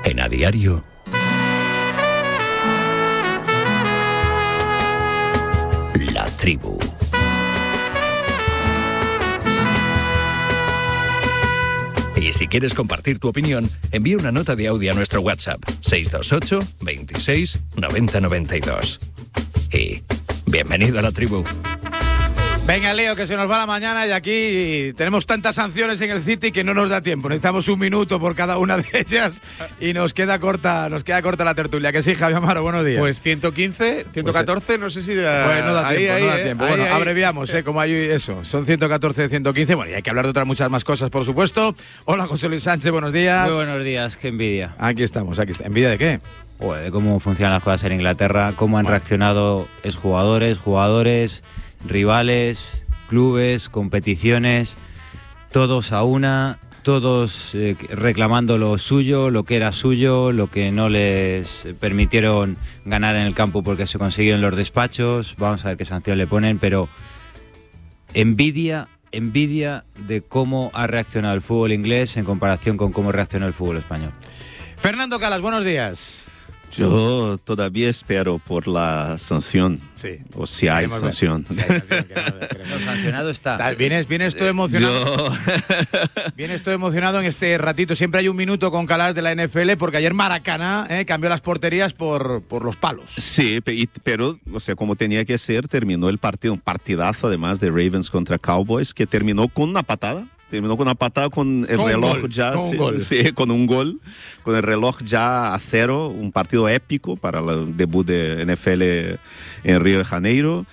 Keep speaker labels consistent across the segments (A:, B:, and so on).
A: En A Diario, La Tribu. Y si quieres compartir tu opinión, envía una nota de audio a nuestro WhatsApp 628 26 90 92. Y bienvenido a La Tribu.
B: Venga, Leo, que se nos va la mañana y aquí tenemos tantas sanciones en el City que no nos da tiempo. Necesitamos un minuto por cada una de ellas y nos queda corta la tertulia. Que sí, Javi Amaro, buenos días.
C: Pues 115, 114, no sé si...
B: Pues no da tiempo. Bueno,
C: ahí.
B: Abreviamos, como hay eso. Son 114, 115. Bueno, y hay que hablar de otras muchas más cosas, por supuesto. Hola, José Luis Sánchez, buenos días.
D: Muy buenos días, qué envidia.
B: Aquí estamos. ¿Envidia de qué?
D: De cómo funcionan las cosas en Inglaterra, cómo han reaccionado jugadores, rivales, clubes, competiciones, todos a una, todos reclamando lo suyo, lo que era suyo, lo que no les permitieron ganar en el campo porque se consiguió en los despachos. Vamos a ver qué sanción le ponen, pero envidia de cómo ha reaccionado el fútbol inglés en comparación con cómo reaccionó el fútbol español.
B: Fernando Calas, buenos días.
E: Yo todavía espero por la sanción.
B: Sí.
E: O si hay sanción.
D: Lo sancionado está.
B: Vienes todo emocionado. Vienes todo emocionado en este ratito. Siempre hay un minuto con Calas de la NFL porque ayer Maracaná cambió las porterías por los palos.
E: Sí, pero o sea, como tenía que ser, terminó el partido, un partidazo además de Ravens contra Cowboys, que terminó con una patada. Terminó con una patada con el reloj con un gol, con el reloj ya a cero, un partido épico para el debut de NFL en Río de Janeiro.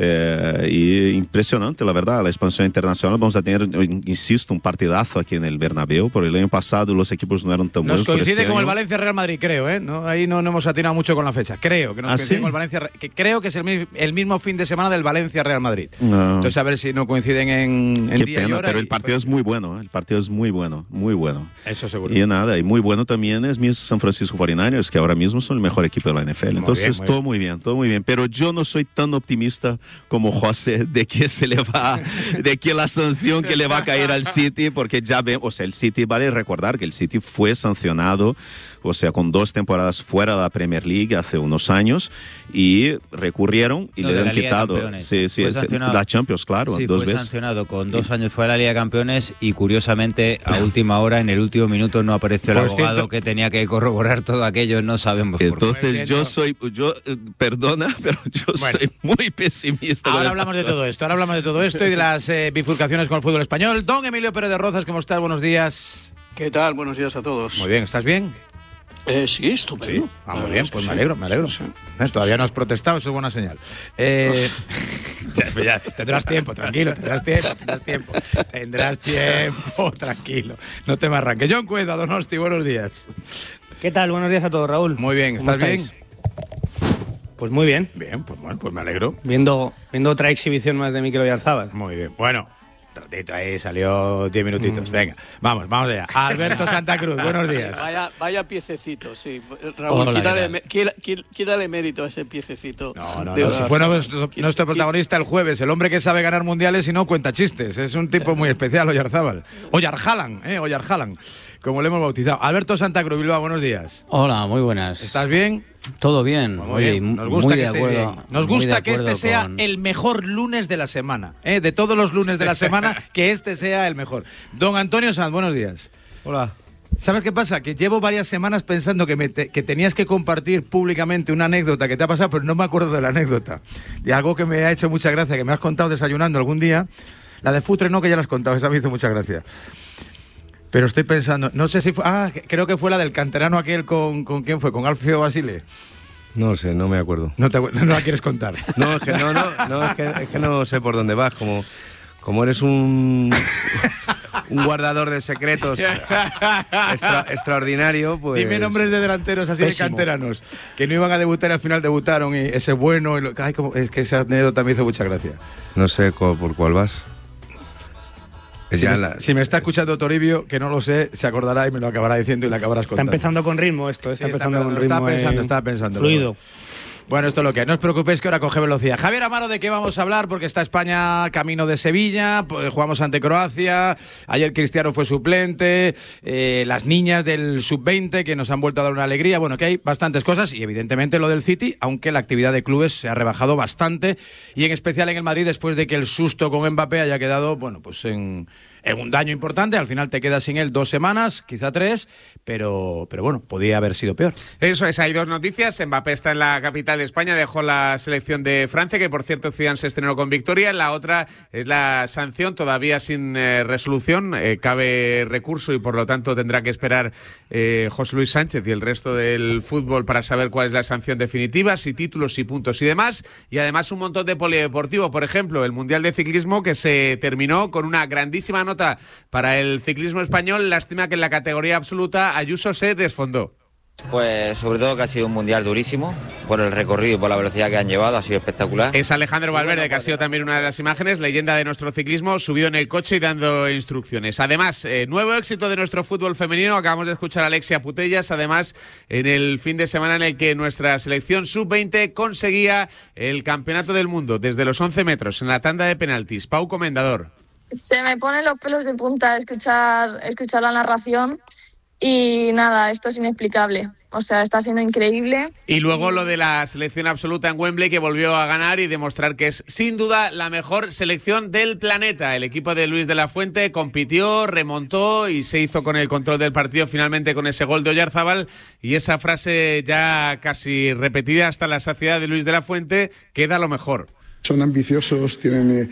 E: Y impresionante, la verdad, la expansión internacional. Vamos a tener, insisto, un partidazo aquí en el Bernabéu, porque el año pasado los equipos no eran tan buenos.
B: Nos coincide con el Valencia-Real Madrid, creo, ¿eh? ¿No? Ahí no hemos atinado mucho con la fecha. Creo que nos coincide con el Valencia, que creo que es el mismo fin de semana del Valencia-Real Madrid. No. Entonces, a ver si no coinciden en día
E: pena,
B: y hora.
E: Pero el partido es muy bueno, el partido es muy bueno, muy bueno.
B: Eso seguro.
E: Y nada, y muy bueno también es mis San Francisco 49ers, que ahora mismo son el mejor equipo de la NFL. Entonces, todo muy bien. Pero yo no soy tan optimista como José de que la sanción que le va a caer al City, porque ya vemos, o sea, el City, vale recordar que el City fue sancionado, o sea, con 2 temporadas fuera de la Premier League hace unos años, y recurrieron y le han quitado la Champions, claro,
D: sí,
E: 2
D: fue
E: veces.
D: Sancionado con 2 años fuera de la Liga de Campeones y curiosamente a última hora, en el último minuto, no apareció el abogado que tenía que corroborar todo aquello, no sabemos por qué.
E: Entonces perdona, pero soy muy pesimista.
B: Ahora hablamos de todo esto y de las bifurcaciones con el fútbol español. Don Emilio Pérez de Rozas, ¿cómo estás? Buenos días.
F: ¿Qué tal? Buenos días a todos.
B: Muy bien, ¿estás bien?
F: Sí, estupendo.
B: Sí. Muy bien, pues me alegro. Sí. Todavía no has protestado, eso es buena señal. Ya, tendrás tiempo, tranquilo, tendrás tiempo, tranquilo. No te me arranques. John Cuedo, Donosti, buenos días.
G: ¿Qué tal? Buenos días a todos, Raúl.
B: Muy bien, ¿estás bien?
G: Pues muy bien.
B: Bien, pues bueno, pues me alegro.
G: Viendo otra exhibición más de Mikel Oyarzabal.
B: Muy bien. Bueno, ratito ahí, salió 10 minutitos. Venga, vamos allá. Alberto Santa Cruz, buenos días.
F: Vaya piececito, sí. Raúl, quítale mérito a ese piececito.
B: No. Si fue nuestro protagonista el jueves, el hombre que sabe ganar mundiales y no cuenta chistes. Es un tipo muy especial, Oyarzábal. Oyarjalan, como le hemos bautizado. Alberto Santa Cruz, Bilbao, buenos días.
H: Hola, muy buenas.
B: ¿Estás bien?
H: Todo bien.
B: Oye, nos gusta que este sea el mejor lunes de la semana. De todos los lunes de la semana, que este sea el mejor. Don Antonio Sanz, buenos días.
I: Hola.
B: ¿Sabes qué pasa? Que llevo varias semanas pensando que tenías que compartir públicamente una anécdota que te ha pasado, pero no me acuerdo de la anécdota. De algo que me ha hecho mucha gracia, que me has contado desayunando algún día. La de Futre no, que ya la has contado, esa me hizo mucha gracia. Pero estoy pensando, no sé si fue... creo que fue la del canterano aquel con ¿quién fue? ¿Con Alfio Basile?
I: No sé, no me acuerdo.
B: No la quieres contar.
I: No, es que no sé por dónde vas. Como eres un guardador de secretos extraordinario, pues...
B: Dime nombres de delanteros así pésimo. De canteranos, que no iban a debutar y al final debutaron, y ese bueno... es que esa anécdota me hizo mucha gracia.
I: No sé por cuál vas.
B: Si me está escuchando Toribio, que no lo sé, se acordará y me lo acabará diciendo y le acabarás contando.
G: Está empezando con ritmo esto, está empezando con ritmo.
B: Estaba pensando.
G: Fluido.
B: Bueno, esto es lo que hay. No os preocupéis que ahora coge velocidad. Javier Amaro, ¿de qué vamos a hablar? Porque está España camino de Sevilla, pues jugamos ante Croacia, ayer Cristiano fue suplente, las niñas del sub-20 que nos han vuelto a dar una alegría. Bueno, que hay bastantes cosas y evidentemente lo del City, aunque la actividad de clubes se ha rebajado bastante y en especial en el Madrid después de que el susto con Mbappé haya quedado, bueno, pues en un daño importante. Al final te quedas sin él 2 semanas, quizá 3, pero bueno, podía haber sido peor.
C: Eso es, hay 2 noticias. Mbappé está en la capital de España, dejó la selección de Francia, que por cierto Zidane se estrenó con victoria. La otra es la sanción, todavía sin resolución, cabe recurso y por lo tanto tendrá que esperar José Luis Sánchez y el resto del fútbol para saber cuál es la sanción definitiva, si títulos, si puntos y demás. Y además un montón de polideportivo, por ejemplo, el Mundial de Ciclismo que se terminó con una grandísima nota para el ciclismo español. Lástima que en la categoría absoluta Ayuso se desfondó.
J: Pues sobre todo que ha sido un mundial durísimo, por el recorrido y por la velocidad que han llevado, ha sido espectacular.
C: Es Alejandro Valverde, que ha sido también una de las imágenes, leyenda de nuestro ciclismo, subido en el coche y dando instrucciones. Además, nuevo éxito de nuestro fútbol femenino, acabamos de escuchar a Alexia Putellas, además en el fin de semana en el que nuestra selección sub-20 conseguía el campeonato del mundo desde los 11 metros en la tanda de penaltis. Pau Comendador.
K: Se me ponen los pelos de punta escuchar la narración y nada, esto es inexplicable. O sea, está siendo increíble.
C: Y luego lo de la selección absoluta en Wembley, que volvió a ganar y demostrar que es sin duda la mejor selección del planeta. El equipo de Luis de la Fuente compitió, remontó y se hizo con el control del partido finalmente con ese gol de Oyarzábal. Y esa frase ya casi repetida hasta la saciedad de Luis de la Fuente, queda lo mejor.
L: Son ambiciosos, tienen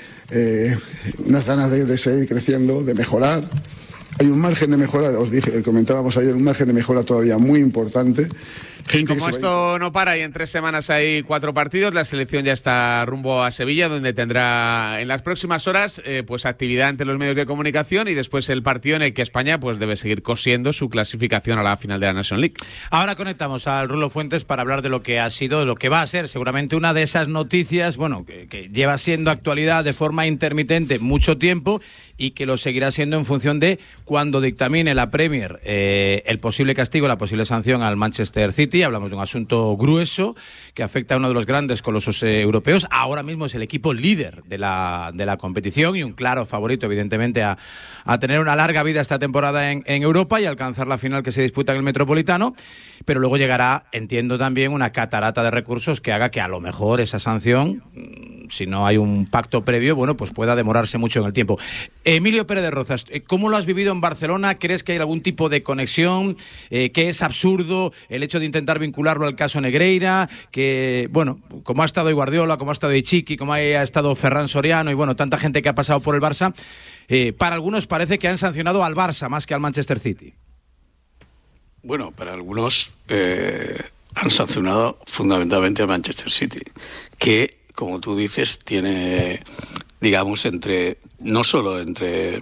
L: unas ganas de seguir creciendo, de mejorar. Hay un margen de mejora, os dije, comentábamos ayer, un margen de mejora todavía muy importante.
C: Y como esto no para y en 3 semanas hay 4 partidos, la selección ya está rumbo a Sevilla, donde tendrá en las próximas horas pues actividad ante los medios de comunicación y después el partido en el que España pues debe seguir cosiendo su clasificación a la final de la National League.
B: Ahora conectamos al Rulo Fuentes para hablar de lo que ha sido, de lo que va a ser seguramente una de esas noticias, bueno, que lleva siendo actualidad de forma intermitente mucho tiempo y que lo seguirá siendo en función de cuando dictamine la Premier el posible castigo, la posible sanción al Manchester City. Hablamos de un asunto grueso que afecta a uno de los grandes colosos europeos. Ahora mismo es el equipo líder de la competición y un claro favorito, evidentemente, a tener una larga vida esta temporada en Europa y alcanzar la final que se disputa en el Metropolitano. Pero luego llegará, entiendo también, una catarata de recursos que haga que a lo mejor esa sanción, si no hay un pacto previo, bueno, pues pueda demorarse mucho en el tiempo. Emilio Pérez de Rozas, ¿cómo lo has vivido en Barcelona? ¿Crees que hay algún tipo de conexión? ¿Que es absurdo el hecho de intentar vincularlo al caso Negreira? Que, bueno, como ha estado Guardiola, como ha estado Chiqui, como ha estado Ferran Soriano y, bueno, tanta gente que ha pasado por el Barça, para algunos parece que han sancionado al Barça más que al Manchester City.
F: Bueno, para algunos han sancionado fundamentalmente al Manchester City, que, como tú dices, tiene, digamos, no solo entre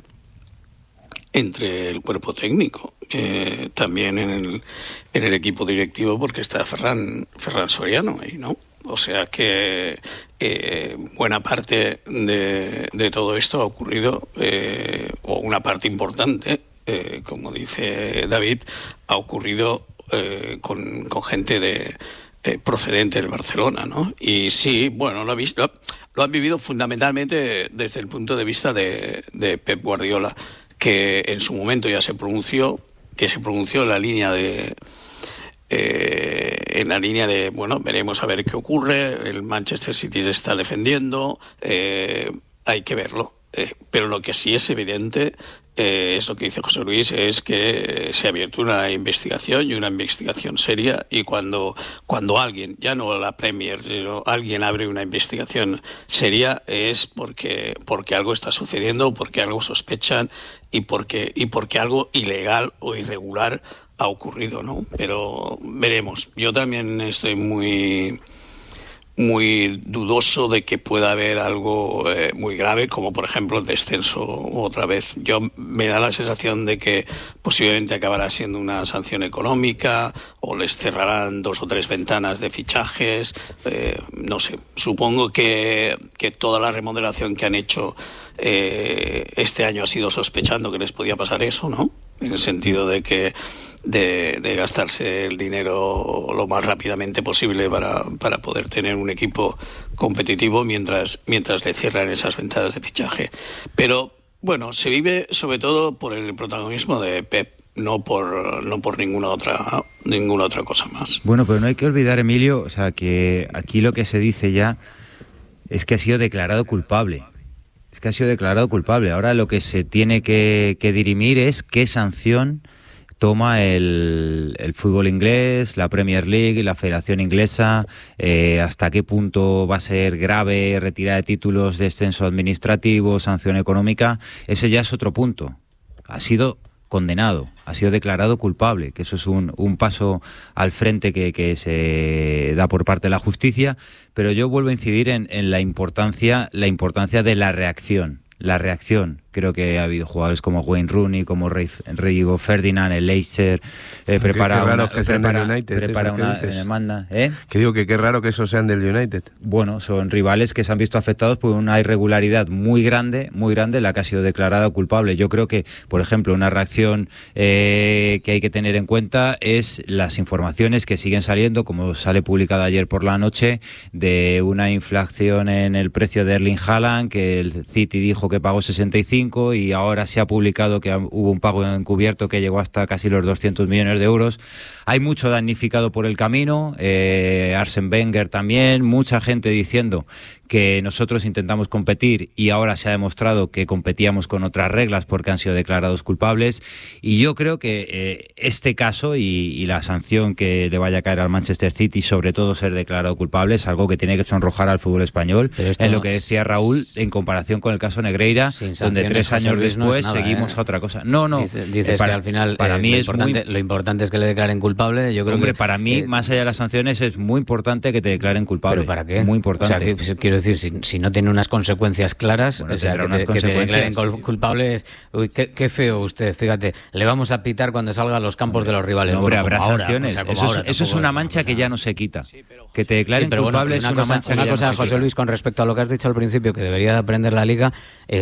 F: el cuerpo técnico, también en el equipo directivo, porque está Ferran Soriano ahí, ¿no? O sea que buena parte de todo esto ha ocurrido, o una parte importante, como dice David, ha ocurrido con gente procedente del Barcelona, ¿no? Y sí, bueno, lo han vivido fundamentalmente desde el punto de vista de Pep Guardiola, que en su momento ya se pronunció en la línea de bueno, veremos a ver qué ocurre, el Manchester City se está defendiendo, hay que verlo. Pero lo que sí es evidente es lo que dice José Luis, es que se ha abierto una investigación y una investigación seria, y cuando alguien, ya no la Premier, sino alguien abre una investigación seria, es porque algo está sucediendo, porque algo sospechan y porque algo ilegal o irregular ha ocurrido, ¿no? Pero veremos. Yo también estoy muy dudoso de que pueda haber algo muy grave, como por ejemplo el descenso otra vez. Me da la sensación de que posiblemente acabará siendo una sanción económica, o les cerrarán 2 o 3 ventanas de fichajes, no sé. Supongo que toda la remodelación que han hecho este año ha sido sospechando que les podía pasar eso, ¿no? En el sentido de que de gastarse el dinero lo más rápidamente posible para poder tener un equipo competitivo mientras le cierran esas ventanas de fichaje. Pero bueno, se vive sobre todo por el protagonismo de Pep, no por ninguna otra cosa más.
D: Bueno, pero no hay que olvidar, Emilio, o sea, que aquí lo que se dice ya es que ha sido declarado culpable. Ahora lo que se tiene que dirimir es qué sanción toma el fútbol inglés, la Premier League y la Federación Inglesa, hasta qué punto va a ser grave retirada de títulos, descenso administrativo, sanción económica. Ese ya es otro punto. Ha sido condenado, ha sido declarado culpable, que eso es un paso al frente que se da por parte de la justicia, pero yo vuelvo a incidir en la importancia de la reacción. Creo que ha habido jugadores como Wayne Rooney, como Rio Ferdinand, el Leicester, prepara una demanda.
I: Que digo que qué raro que esos sean del United.
D: Bueno, son rivales que se han visto afectados por una irregularidad muy grande, la que ha sido declarada culpable. Yo creo que, por ejemplo, una reacción que hay que tener en cuenta es las informaciones que siguen saliendo, como sale publicada ayer por la noche, de una inflación en el precio de Erling Haaland, que el City dijo que pagó 65, y ahora se ha publicado que hubo un pago encubierto que llegó hasta casi los 200 millones de euros. Hay mucho damnificado por el camino, Arsène Wenger también, mucha gente diciendo que nosotros intentamos competir y ahora se ha demostrado que competíamos con otras reglas porque han sido declarados culpables, y yo creo que este caso y la sanción que le vaya a caer al Manchester City, sobre todo ser declarado culpable, es algo que tiene que sonrojar al fútbol español, en lo que decía Raúl, en comparación con el caso Negreira, donde 3 años después seguimos a otra cosa. No.
H: Dices que al final
D: para mí
H: lo importante es que le declaren culpable. Yo creo que
D: para mí, más allá de las sanciones, es muy importante que te declaren culpable.
H: ¿Pero para qué?
D: Muy importante.
H: O sea, quiero decir, si no tiene unas consecuencias claras,
D: bueno,
H: o sea, que te declaren culpable es... Uy, qué feo usted, fíjate, le vamos a pitar cuando salga a los campos de los rivales.
D: No, hombre,
H: bueno,
D: habrá sanciones.
H: Ahora, o sea,
D: eso es una mancha que ya no se quita. Que te declaren culpable es una mancha que ya no se quita. Una cosa,
H: José Luis, con respecto a lo que has dicho al principio, que debería de aprender la Liga,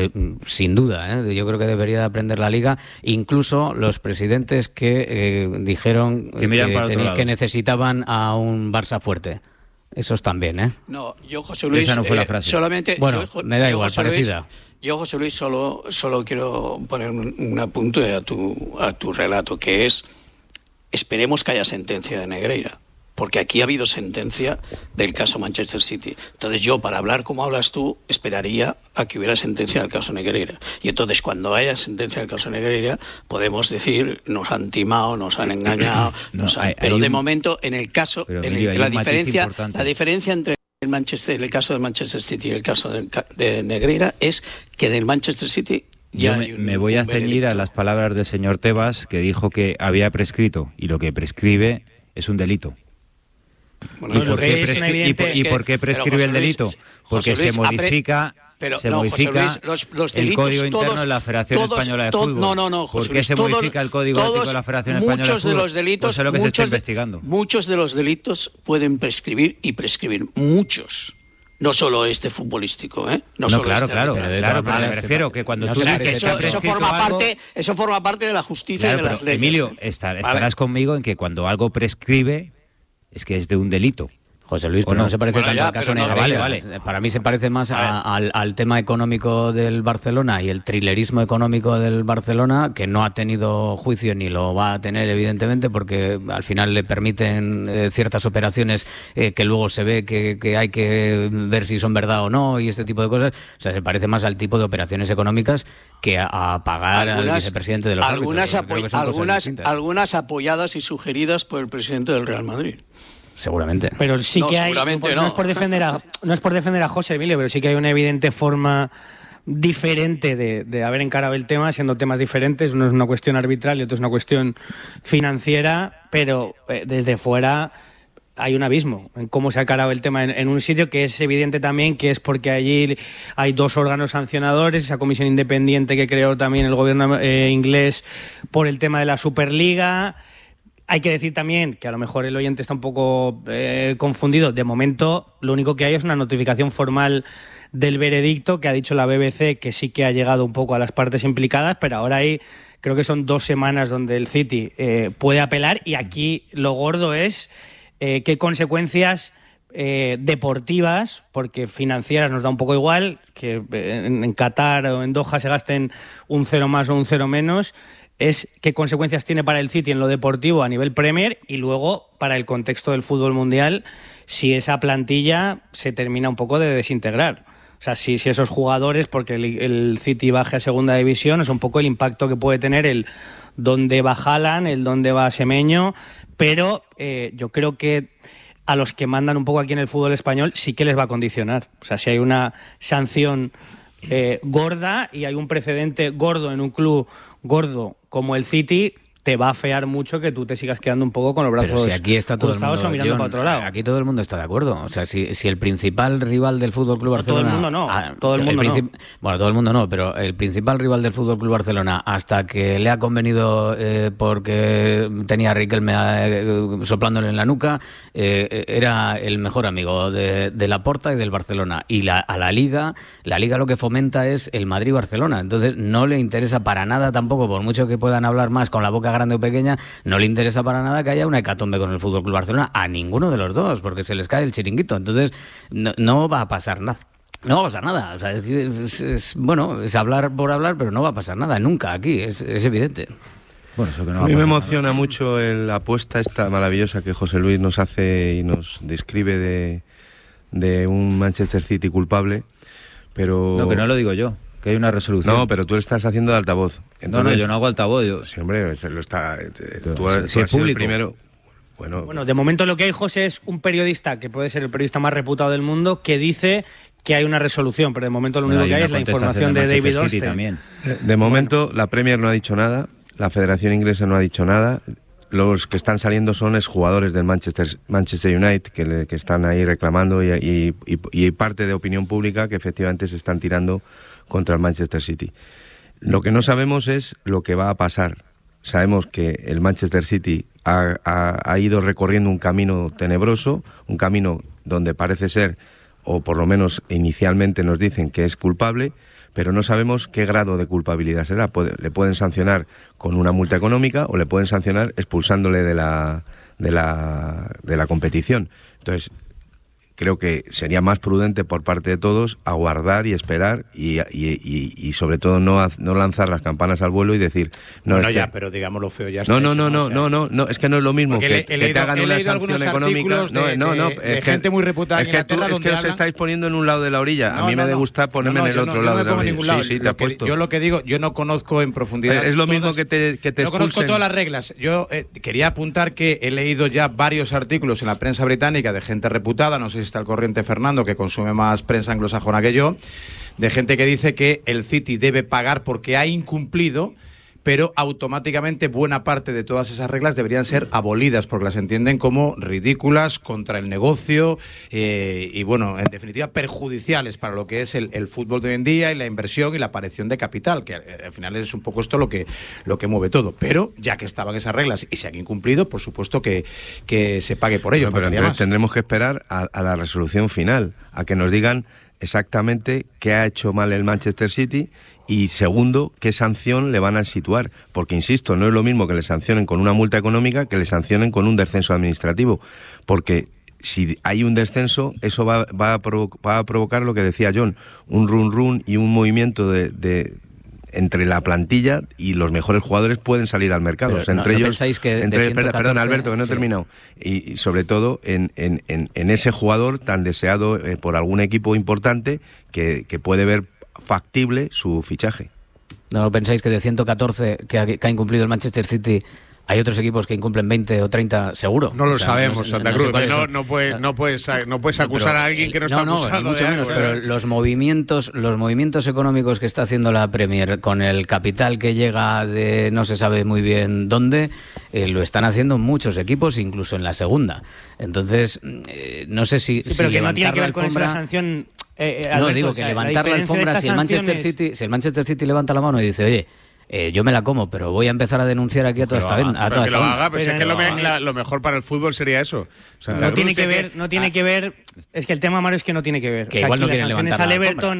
H: sin duda, yo creo que debería de aprender la Liga, incluso los presidentes que dijeron que necesitaban a un Barça fuerte. Esos también,
F: No, yo, José Luis,
D: esa no fue la frase.
F: Solamente...
H: Bueno, me da igual, parecida.
F: Yo, José Luis, solo quiero poner un apunte a tu relato, que es: esperemos que haya sentencia de Negreira, porque aquí ha habido sentencia del caso Manchester City. Entonces yo, para hablar como hablas tú, esperaría a que hubiera sentencia del caso Negreira. Y entonces, cuando haya sentencia del caso Negreira, podemos decir, nos han timado, nos han engañado, pero de momento, en el caso, la diferencia entre el caso de Manchester City y el caso de Negreira es que del Manchester City...
D: Yo me voy a ceñir a las palabras del señor Tebas, que dijo que había prescrito, y lo que prescribe es un delito.
G: Bueno,
D: ¿Y por qué prescribe el delito? Porque se modifica
F: el
D: Código Interno de la Federación Española de Fútbol. ¿Por qué se modifica el Código Ético de la Federación Española de Fútbol? Pues es lo que se está investigando.
F: Muchos de los delitos pueden prescribir y prescribir. Muchos. No solo este futbolístico, No solo
D: claro, pero me refiero que cuando tú dices que
F: eso forma parte de la justicia y de las leyes.
D: Emilio, estarás conmigo en que cuando algo prescribe es que es de un delito.
H: José Luis, pero no se parece tanto al caso Negreira.
D: Vale.
H: Para mí se parece más al tema económico del Barcelona y el trilerismo económico del Barcelona, que no ha tenido juicio ni lo va a tener, evidentemente, porque al final le permiten ciertas operaciones que luego se ve que hay que ver si son verdad o no y este tipo de cosas. O sea, se parece más al tipo de operaciones económicas que a pagar al vicepresidente de los árbitros.
F: Algunas apoyadas y sugeridas por el presidente del Real Madrid.
H: Seguramente.
G: Pero sí que hay, no es por defender a José Emilio, pero sí que hay una evidente forma diferente de haber encarado el tema, siendo temas diferentes. Uno es una cuestión arbitral y otro es una cuestión financiera, pero desde fuera hay un abismo en cómo se ha encarado el tema en un sitio que es evidente también que es porque allí hay 2 órganos sancionadores, esa comisión independiente que creó también el gobierno inglés por el tema de la Superliga. Hay que decir también que a lo mejor el oyente está un poco confundido. De momento, lo único que hay es una notificación formal del veredicto que ha dicho la BBC, que sí que ha llegado un poco a las partes implicadas, pero ahora hay creo que son 2 semanas donde el City puede apelar, y aquí lo gordo es qué consecuencias deportivas, porque financieras nos da un poco igual, que en Qatar o en Doha se gasten un 0 más o un 0 menos, es qué consecuencias tiene para el City en lo deportivo a nivel Premier, y luego para el contexto del fútbol mundial, si esa plantilla se termina un poco de desintegrar. O sea, si esos jugadores, porque el City baje a segunda división, es un poco el impacto que puede tener el dónde va Haaland, el dónde va Semenyo, pero yo creo que a los que mandan un poco aquí en el fútbol español sí que les va a condicionar. O sea, si hay una sanción gorda y hay un precedente gordo en un club gordo como el City, te va a afear mucho que tú te sigas quedando un poco con los brazos
H: si aquí está todo
G: cruzados
H: el mundo,
G: o mirando para otro lado.
H: Aquí todo el mundo está de acuerdo. O sea, si el principal rival del FC Barcelona...
G: Todo el mundo no. Todo el mundo no.
H: Bueno, todo el mundo no, pero el principal rival del FC Barcelona, hasta que le ha convenido porque tenía a Riquelme soplándole en la nuca, era el mejor amigo de Laporta y del Barcelona. Y a la Liga lo que fomenta es el Madrid-Barcelona. Entonces no le interesa para nada tampoco, por mucho que puedan hablar más con la boca grande o pequeña, no le interesa para nada que haya una hecatombe con el FC Barcelona, a ninguno de los dos, porque se les cae el chiringuito. Entonces no va a pasar nada. No va a pasar nada. O sea, es hablar por hablar, pero no va a pasar nada nunca aquí, es evidente.
I: Bueno, eso que no a mí me emociona mucho la apuesta esta maravillosa que José Luis nos hace y nos describe de un Manchester City culpable, pero...
D: No, que no lo digo yo, que hay una resolución.
I: No, pero tú lo estás haciendo de altavoz.
D: Entonces, no, yo no hago altavoz.
I: Sí, hombre, lo está... Tú
D: si es público.
I: Primero.
G: Bueno, de momento lo que hay, José, es un periodista, que puede ser el periodista más reputado del mundo, que dice que hay una resolución, pero de momento lo único que hay es la información de David Ornstein.
I: De momento la Premier no ha dicho nada, la Federación Inglesa no ha dicho nada. Los que están saliendo son exjugadores del Manchester United que están ahí reclamando y parte de opinión pública que efectivamente se están tirando contra el Manchester City. Lo que no sabemos es lo que va a pasar. Sabemos que el Manchester City ha ido recorriendo un camino tenebroso, un camino donde parece ser, o por lo menos inicialmente nos dicen que es culpable, pero no sabemos qué grado de culpabilidad será. Le pueden sancionar con una multa económica o le pueden sancionar expulsándole de la competición. Entonces, creo que sería más prudente por parte de todos aguardar y esperar y sobre todo no lanzar las campanas al vuelo y decir... No,
B: bueno,
I: es
B: ya,
I: que...
B: pero digamos lo feo ya está
I: No, es que no es lo mismo que te hagan una sanción económica.
B: De gente muy reputada en Inglaterra.
I: Es que os estáis poniendo en un lado de la orilla. A mí me gusta ponerme en el otro lado de la orilla. Sí, te apuesto.
B: Yo lo que digo, yo no conozco en profundidad...
I: Es lo mismo que te expulsen.
B: No conozco todas las reglas. Yo quería apuntar que he leído ya varios artículos en la prensa británica de gente reputada, no sé si está al corriente Fernando, que consume más prensa anglosajona que yo, de gente que dice que el City debe pagar porque ha incumplido, pero automáticamente buena parte de todas esas reglas deberían ser abolidas porque las entienden como ridículas, contra el negocio y bueno, en definitiva perjudiciales para lo que es el fútbol de hoy en día y la inversión y la aparición de capital, que al final es un poco esto lo que mueve todo. Pero ya que estaban esas reglas y se han incumplido, por supuesto que se pague por ello.
I: Bueno, pero entonces tendremos que esperar a la resolución final, a que nos digan exactamente qué ha hecho mal el Manchester City y segundo, qué sanción le van a situar, porque insisto, no es lo mismo que le sancionen con una multa económica que le sancionen con un descenso administrativo, porque si hay un descenso, eso va a provocar lo que decía John, un run y un movimiento de entre la plantilla y los mejores jugadores pueden salir al mercado.
H: Pero,
I: o sea, entre ellos,
H: pensáis que
I: perdón, Alberto, que no he terminado. Y sobre todo en ese jugador tan deseado por algún equipo importante que puede ver factible su fichaje.
H: ¿No pensáis que de 114 que ha incumplido el Manchester City hay otros equipos que incumplen 20 o 30 seguro?
C: No lo sabemos, Santa Cruz. No puedes acusar a alguien que no está acusado.
H: No, mucho menos, pero los movimientos económicos que está haciendo la Premier con el capital que llega de no se sabe muy bien dónde, lo están haciendo muchos equipos, incluso en la segunda. Entonces, no sé si
G: pero que no tiene que ver
H: la
G: con esa sanción...
H: Alberto, digo que levantar la alfombra, si el Manchester City levanta la mano y dice, oye, yo me la como, pero voy a empezar a denunciar aquí a toda esta venta.
C: Pero es que lo mejor para el fútbol sería eso.
G: No tiene que ver, es que el tema, Mario, es que no tiene que ver.
H: Que igual no quieren levantar
G: al Everton,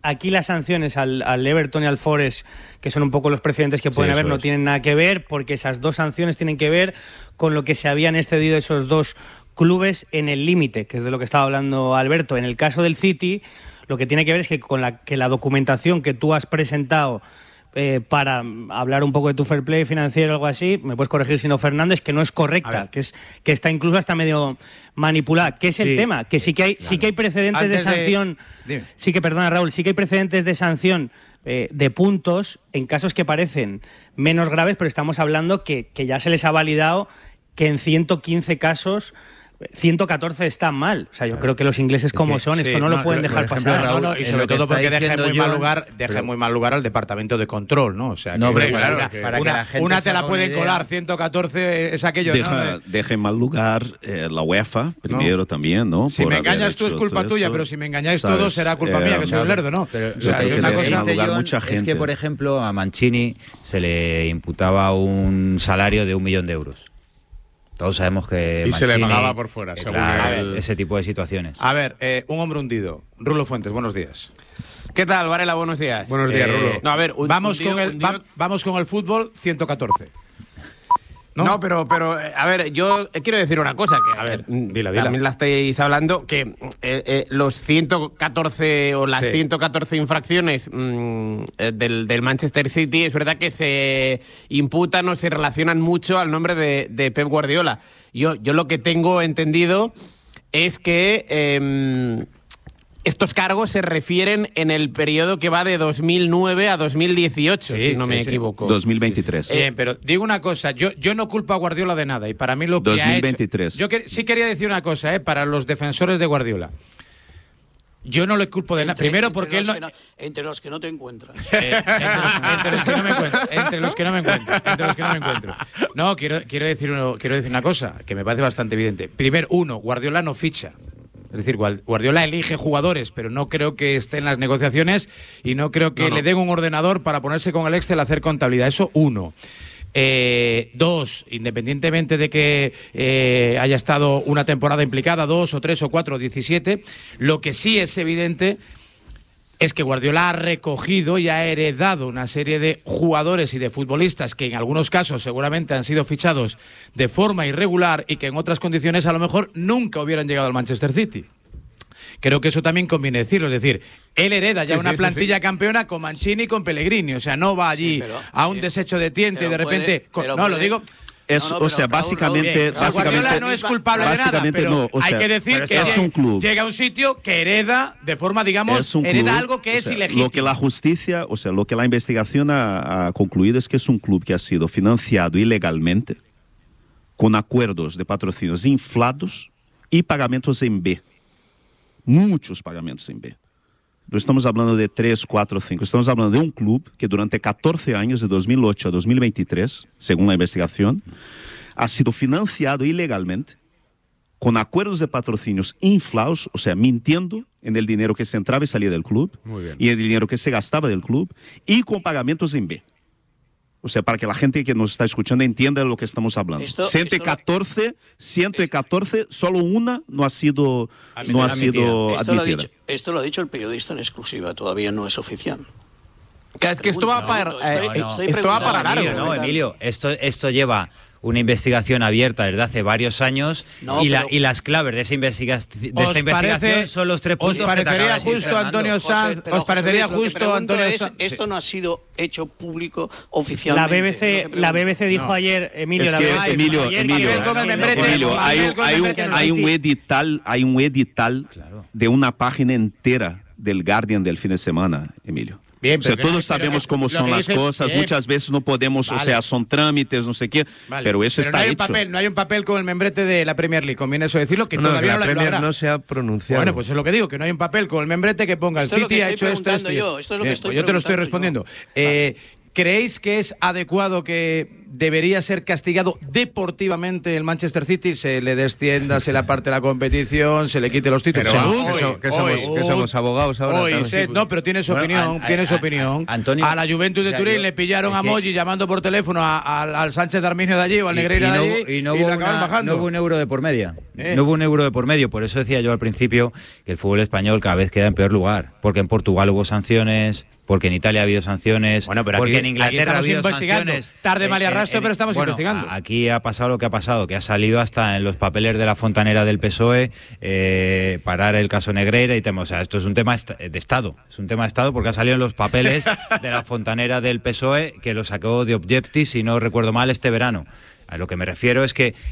G: aquí las sanciones al Everton y al Forest, que son un poco los precedentes que pueden haber, no tienen nada que ver, porque esas dos sanciones tienen que ver con lo que se habían excedido esos dos clubes en el límite, que es de lo que estaba hablando Alberto. En el caso del City, lo que tiene que ver es que con la documentación que tú has presentado para hablar un poco de tu fair play financiero o algo así, me puedes corregir si no, Fernández, que no es correcta, que está incluso hasta medio manipulada. ¿Qué es el tema? Que sí que hay precedentes de sanción. Sí que hay precedentes de sanción de puntos en casos que parecen menos graves, pero estamos hablando que ya se les ha validado que en 115 casos 114 están mal. O sea, yo creo que los ingleses como son, esto no lo pueden dejar pasar.
B: Raúl, y sobre todo porque deja en muy mal lugar al departamento de control, ¿no? O sea, una te la pueden colar, 114 es aquello.
E: Deja en mal lugar la UEFA, primero también, ¿no?
B: Si me engañas tú es culpa tuya, pero si me engañáis todos será culpa mía, que soy el lerdo, ¿no?
D: Pero es que, por ejemplo, a Mancini se le imputaba un salario de 1 millón de euros. Todos sabemos que
C: y
D: Mancini,
C: se le pagaba por fuera, según
D: ese tipo de situaciones.
B: A ver, un hombre hundido. Rulo Fuentes, buenos días.
M: ¿Qué tal, Varela? Buenos días.
B: Buenos días, Rulo.
M: No, a ver,
B: vamos con el fútbol, 114.
M: No, pero a ver, yo quiero decir una cosa, que a ver,
B: dila.
M: También la estáis hablando, que los 114 o las 114 infracciones del Manchester City, es verdad que se imputan o se relacionan mucho al nombre de Pep Guardiola. Yo lo que tengo entendido es que estos cargos se refieren en el periodo que va de 2009 a 2018, si no me equivoco.
E: 2023.
B: Bien, pero digo una cosa, yo no culpo a Guardiola de nada, y para mí lo que
E: 2023.
B: ha hecho... Yo sí quería decir una cosa, para los defensores de Guardiola. Yo no le culpo de nada. Primero porque él no...
F: Entre los que no te encuentras.
B: Entre los que no me encuentro. No, quiero decir una cosa, que me parece bastante evidente. Primero, Guardiola no ficha. Es decir, Guardiola elige jugadores, pero no creo que esté en las negociaciones y no creo que le den un ordenador para ponerse con el Excel a hacer contabilidad. Eso, 1. 2, independientemente de que haya estado una temporada implicada, 2 o 3 o 4 o 17, lo que sí es evidente es que Guardiola ha recogido y ha heredado una serie de jugadores y de futbolistas que en algunos casos seguramente han sido fichados de forma irregular y que en otras condiciones a lo mejor nunca hubieran llegado al Manchester City. Creo que eso también conviene decirlo, es decir, él hereda ya una plantilla campeona con Mancini y con Pellegrini, o sea, no va allí a un desecho de tiente y de repente... Lo digo...
E: Básicamente
B: Guardiola no es culpable de nada, pero hay que decir que
E: es un club.
B: Llega a un sitio que hereda de forma, digamos, hereda algo que es ilegítimo.
E: Lo que la justicia, lo que la investigación ha concluido es que es un club que ha sido financiado ilegalmente, con acuerdos de patrocinios inflados y pagamentos en B. Muchos pagamentos en B. No estamos hablando de 3, 4, 5. Estamos hablando de un club que durante 14 años, de 2008 a 2023, según la investigación, ha sido financiado ilegalmente, con acuerdos de patrocinios inflados, o sea, mintiendo en el dinero que se entraba y salía del club, y el dinero que se gastaba del club, y con pagamentos en B. O sea, para que la gente que nos está escuchando entienda de lo que estamos hablando. 114, solo una no ha sido admitida.
F: Esto lo ha dicho el periodista en exclusiva, todavía no es oficial.
M: Es que esto va para largo.
D: No, Emilio, esto lleva una investigación abierta desde hace varios años y las claves de esa investigación son los 3 puntos.
B: ¿Os parecería justo, Antonio Sanz? ¿Os parecería justo, Antonio Sanz?
F: Esto no ha sido hecho público oficialmente.
G: La BBC dijo ayer, Emilio,
E: hay un edital de una página entera del Guardian del fin de semana, Emilio.
B: Bien,
E: todos sabemos cómo son las cosas, muchas veces no podemos, son trámites, no sé qué, pero eso está hecho.
B: No hay un papel con el membrete de la Premier League, conviene eso decirlo, que todavía no
I: la Premier no se ha pronunciado.
B: Bueno, pues es lo que digo, que no hay un papel con el membrete que ponga el City ha hecho esto.
F: Yo te lo estoy
B: preguntando. ¿Creéis que es adecuado que debería ser castigado deportivamente el Manchester City, se le descienda, se le aparte la competición, se le quite los títulos.
I: Que somos abogados ahora.
B: No, pero tiene su opinión,
D: Antonio,
B: a la Juventus de Turín le pillaron a Moji llamando por teléfono al Sánchez de Arminio de allí o al Negreira de allí y
D: no hubo un euro de por medio.
B: No
D: hubo un euro de por medio. Por eso decía yo al principio que el fútbol español cada vez queda en peor lugar. Porque en Portugal hubo sanciones, porque en Italia ha habido sanciones, porque aquí, en Inglaterra ha habido sanciones.
B: Tarde, mal y arrastro, pero estamos investigando.
D: Aquí ha pasado lo que ha pasado, que ha salido hasta en los papeles de la fontanera del PSOE parar el caso Negreira y tema. O sea, esto es un tema de Estado. Es un tema de Estado porque ha salido en los papeles de la fontanera del PSOE, que lo sacó de Objective, si no recuerdo mal, este verano. A lo que me refiero es que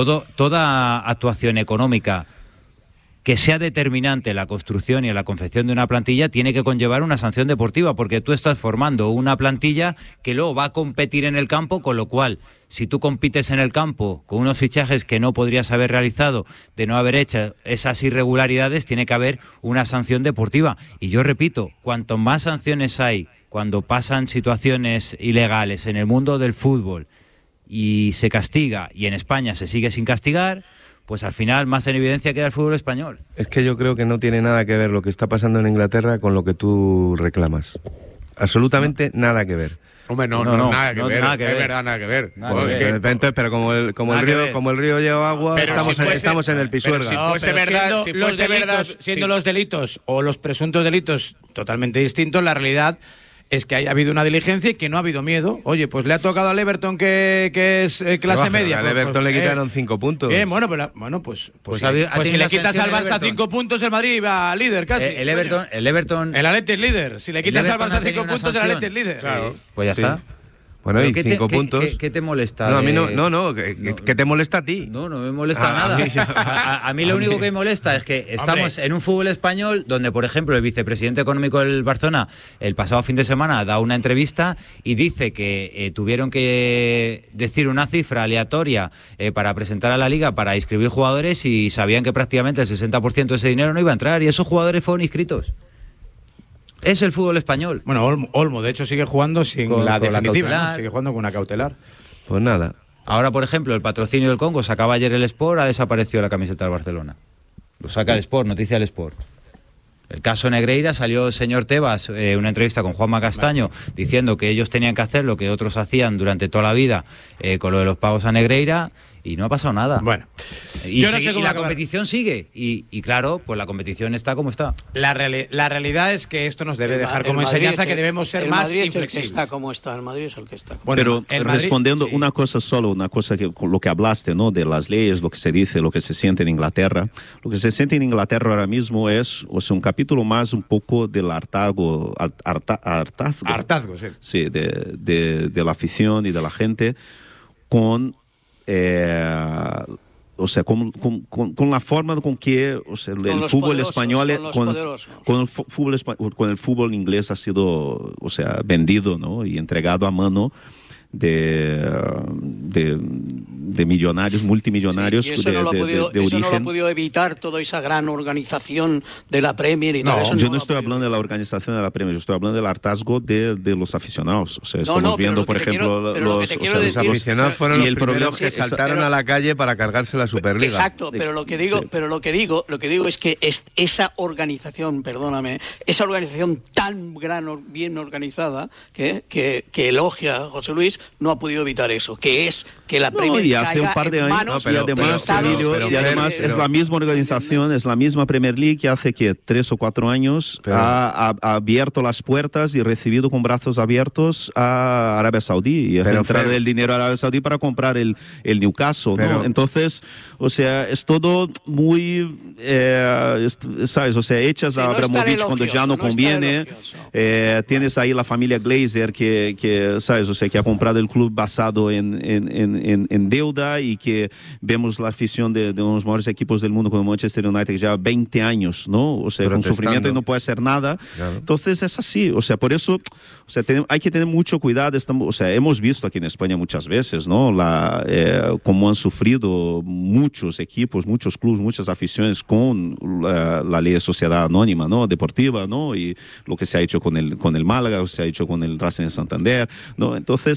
D: toda actuación económica que sea determinante en la construcción y en la confección de una plantilla tiene que conllevar una sanción deportiva, porque tú estás formando una plantilla que luego va a competir en el campo, con lo cual, si tú compites en el campo con unos fichajes que no podrías haber realizado, de no haber hecho esas irregularidades, tiene que haber una sanción deportiva. Y yo repito, cuanto más sanciones hay cuando pasan situaciones ilegales en el mundo del fútbol y se castiga, y en España se sigue sin castigar, pues al final más en evidencia queda el fútbol español.
I: Es que yo creo que no tiene nada que ver lo que está pasando en Inglaterra con lo que tú reclamas. Absolutamente nada que ver.
C: Hombre, no, nada que ver. Es verdad, nada que ver.
I: Entonces, pero como el río lleva agua, estamos en el Pisuerga.
B: Si fuese verdad, siendo los delitos o los presuntos delitos totalmente distintos, la realidad es que haya habido una diligencia y que no ha habido miedo. Oye, pues le ha tocado al Everton que es clase media.
I: Al Everton le quitaron 5 puntos.
B: Pues si le quitas al Barça 5 puntos, el Madrid va líder casi.
H: El Everton...
B: El Atleti es líder. Si le quitas al Barça 5 puntos, el Atleti es líder.
H: Claro. Pues ya está.
I: Bueno, y 5 puntos.
H: ¿Qué te molesta?
I: No, a mí no. ¿Qué te molesta a ti?
H: No me molesta nada. A mí lo único que me molesta es que estamos en un fútbol español donde, por ejemplo, el vicepresidente económico del Barcelona el pasado fin de semana da una entrevista y dice que tuvieron que decir una cifra aleatoria para presentar a la Liga para inscribir jugadores y sabían que prácticamente el 60% de ese dinero no iba a entrar y esos jugadores fueron inscritos. Es el fútbol español.
B: Bueno, Olmo, de hecho, sigue jugando sin la definitiva, ¿no? Sigue jugando con una cautelar.
I: Pues nada.
D: Ahora, por ejemplo, el patrocinio del Congo sacaba ayer el Sport, ha desaparecido la camiseta del Barcelona. Lo saca el Sport, noticia del Sport. El caso Negreira, salió el señor Tebas, una entrevista con Juanma Castaño, diciendo que ellos tenían que hacer lo que otros hacían durante toda la vida con lo de los pagos a Negreira, y no ha pasado nada.
B: Bueno,
D: y la competición sigue. Y claro, pues la competición está como está.
B: La realidad es que esto nos debe dejar como enseñanza que debemos ser más inflexibles.
F: El Madrid es el que está como está. El Madrid es el que está.
E: Pero respondiendo una cosa que con lo que hablaste, ¿no? De las leyes, lo que se dice, lo que se siente en Inglaterra. Lo que se siente en Inglaterra ahora mismo es, un capítulo más un poco del hartazgo,
B: sí.
E: Sí, de la afición y de la gente con con la forma con que el fútbol español con el fútbol inglés ha sido vendido, ¿no? Y entregado a mano de millonarios, multimillonarios,
F: y eso
E: de origen.
F: No lo ha podido evitar toda esa gran organización de la Premier y todo eso.
E: Yo no estoy hablando de la organización de la Premier, yo estoy hablando del hartazgo de los aficionados. Estamos viendo, por ejemplo, los
I: aficionados fueron los primeros que saltaron a la calle para cargarse la Superliga.
F: Exacto, pero lo que digo es que esa organización, esa organización tan bien organizada que elogia a José Luis, no ha podido evitar eso, que es que la Premier
E: y hace un par de años, y además es la misma organización, es la misma Premier League que hace que 3 o 4 años ha abierto las puertas y recibido con brazos abiertos a Arabia Saudí y ha entrado el dinero a Arabia Saudí para comprar el Newcastle, ¿no? Entonces, es todo muy ¿sabes? Echas a Abramovich cuando ya no conviene. Tienes ahí la familia Glazer que ¿sabes? Que ha comprado el club basado en deuda y que vemos la afición de uno de los mejores equipos del mundo como Manchester United ya 20 años, ¿no? Con sufrimiento y no puede hacer nada. Claro. Entonces es así, por eso hay que tener mucho cuidado. Hemos visto aquí en España muchas veces, ¿no? Cómo han sufrido muchos equipos, muchos clubes, muchas aficiones con la ley de sociedad anónima, ¿no? Deportiva, ¿no? Y lo que se ha hecho con el Málaga, lo que se ha hecho con el Racing de Santander, ¿no? Entonces,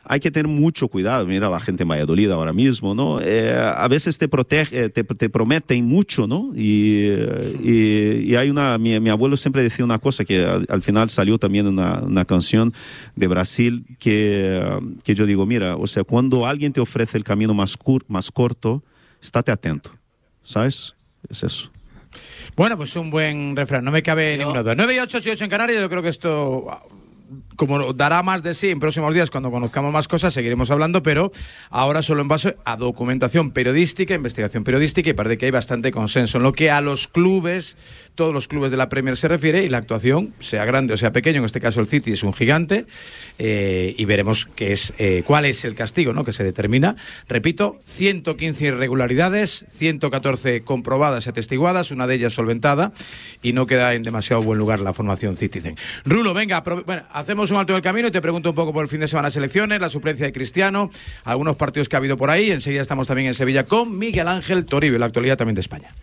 E: hay que tener mucho cuidado. Mira la gente en Valladolid ahora mismo, ¿no? A veces te prometen mucho, ¿no? Y hay mi abuelo siempre decía una cosa que al final salió también una canción de Brasil que yo digo, mira, o sea, cuando alguien te ofrece el camino más corto, estate atento, ¿sabes? Es eso.
B: Bueno, pues un buen refrán, no me cabe ninguna duda. 9 y 8, 8 en Canarias, yo creo que esto, como dará más de sí en próximos días, cuando conozcamos más cosas, seguiremos hablando, pero ahora solo en base a documentación periodística, investigación periodística, y parece que hay bastante consenso en lo que a los clubes, todos los clubes de la Premier se refiere, y la actuación, sea grande o sea pequeño, en este caso el City es un gigante, y veremos cuál es el castigo, ¿no?, que se determina. Repito, 115 irregularidades, 114 comprobadas y atestiguadas, una de ellas solventada, y no queda en demasiado buen lugar la formación Citizen. Rulo, venga, hacemos un alto en el camino y te pregunto un poco por el fin de semana selecciones, la suplencia de Cristiano, algunos partidos que ha habido por ahí. Enseguida estamos también en Sevilla con Miguel Ángel Toribio, la actualidad también de España.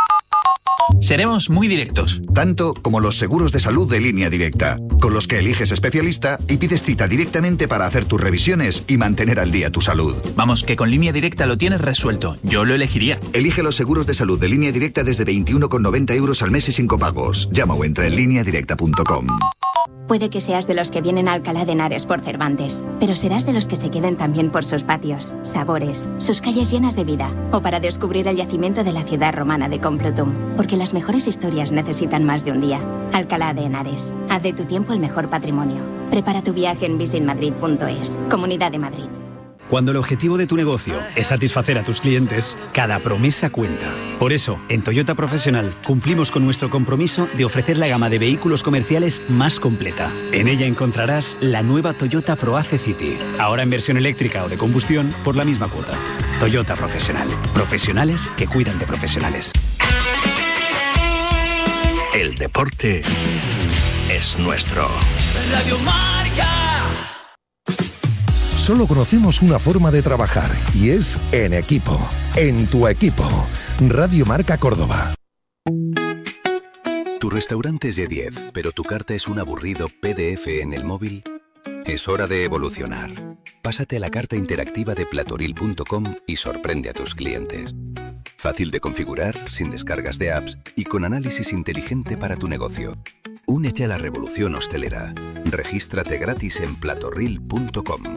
N: Seremos muy directos. Tanto como los seguros de salud de Línea Directa, con los que eliges especialista y pides cita directamente para hacer tus revisiones y mantener al día tu salud.
O: Vamos, que con Línea Directa lo tienes resuelto. Yo lo elegiría.
N: Elige los seguros de salud de Línea Directa desde 21,90 € al mes y sin copagos. Llama o entra en lineadirecta.com.
P: Puede que seas de los que vienen a Alcalá de Henares por Cervantes, pero serás de los que se queden también por sus patios, sabores, sus calles llenas de vida, o para descubrir el yacimiento de la ciudad romana de Complutum. Porque las mejores historias necesitan más de un día. Alcalá de Henares. Haz de tu tiempo el mejor patrimonio. Prepara tu viaje en visitmadrid.es. Comunidad de Madrid.
Q: Cuando el objetivo de tu negocio es satisfacer a tus clientes, cada promesa cuenta. Por eso, en Toyota Profesional cumplimos con nuestro compromiso de ofrecer la gama de vehículos comerciales más completa. En ella encontrarás la nueva Toyota ProAce City, ahora en versión eléctrica o de combustión por la misma cuota. Toyota Profesional. Profesionales que cuidan de profesionales.
A: El deporte es nuestro.
R: Radio Marca.
S: Solo conocemos una forma de trabajar y es en equipo. En tu equipo. Radio Marca Córdoba.
T: Tu restaurante es de 10, pero tu carta es un aburrido PDF en el móvil. Es hora de evolucionar. Pásate a la carta interactiva de platoril.com y sorprende a tus clientes. Fácil de configurar, sin descargas de apps y con análisis inteligente para tu negocio. Únete a la revolución hostelera. Regístrate gratis en platoril.com.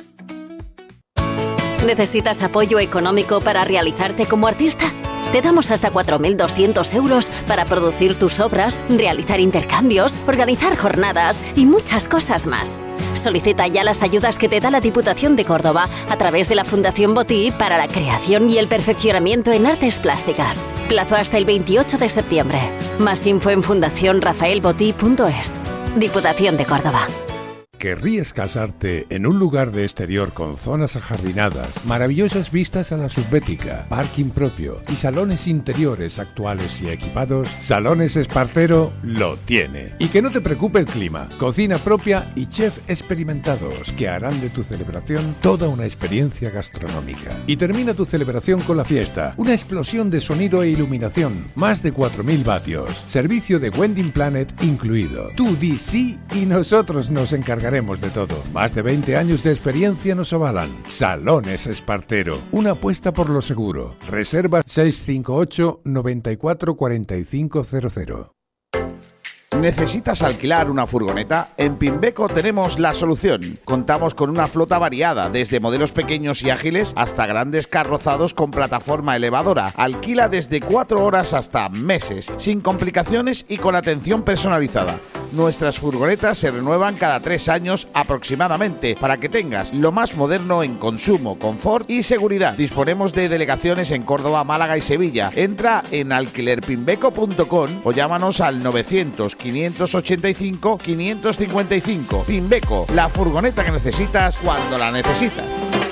U: ¿Necesitas apoyo económico para realizarte como artista? Te damos hasta 4.200 € para producir tus obras, realizar intercambios, organizar jornadas y muchas cosas más. Solicita ya las ayudas que te da la Diputación de Córdoba a través de la Fundación Botí para la creación y el perfeccionamiento en artes plásticas. Plazo hasta el 28 de septiembre. Más info en fundacionrafaelbotí.es. Diputación de Córdoba.
V: ¿Querrías casarte en un lugar de exterior con zonas ajardinadas, maravillosas vistas a la subbética, parking propio y salones interiores actuales y equipados? Salones Espartero lo tiene. Y que no te preocupe el clima, cocina propia y chef experimentados que harán de tu celebración toda una experiencia gastronómica. Y termina tu celebración con la fiesta, una explosión de sonido e iluminación, más de 4.000 vatios, servicio de Wedding Planet incluido. Tú di sí y nosotros nos encargaremos de todo. Más de 20 años de experiencia nos avalan. Salones Espartero, una apuesta por lo seguro. Reserva 658 94 45 00.
W: ¿Necesitas alquilar una furgoneta? En Pimbeco tenemos la solución. Contamos con una flota variada, desde modelos pequeños y ágiles hasta grandes carrozados con plataforma elevadora. Alquila desde 4 horas hasta meses, sin complicaciones y con atención personalizada. Nuestras furgonetas se renuevan cada 3 años aproximadamente, para que tengas lo más moderno en consumo, confort y seguridad. Disponemos de delegaciones en Córdoba, Málaga y Sevilla. Entra en alquilerpimbeco.com o llámanos al 900 585 555. Pimbeco, la furgoneta que necesitas cuando la necesitas.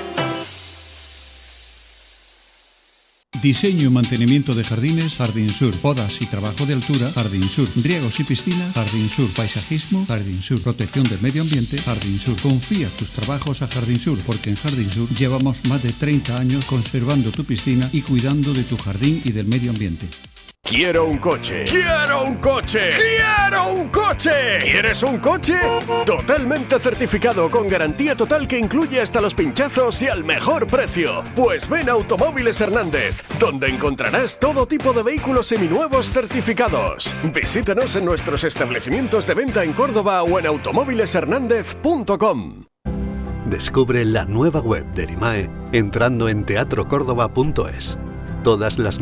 X: Diseño y mantenimiento de jardines, Jardín Sur. Podas y trabajo de altura, Jardín Sur. Riegos y piscina, Jardín Sur. Paisajismo, Jardín Sur. Protección del medio ambiente, Jardín Sur. Confía tus trabajos a Jardín Sur, porque en Jardín Sur llevamos más de 30 años conservando tu piscina y cuidando de tu jardín y del medio ambiente.
J: Quiero un coche. ¡Quiero un coche! ¡Quiero un coche! ¿Quieres un coche? Totalmente certificado con garantía total que incluye hasta los pinchazos y al mejor precio. Pues ven a Automóviles Hernández, donde encontrarás todo tipo de vehículos seminuevos certificados. Visítanos en nuestros establecimientos de venta en Córdoba o en automóvileshernandez.com.
K: Descubre la nueva web del IMAE entrando en teatrocórdoba.es. Todas las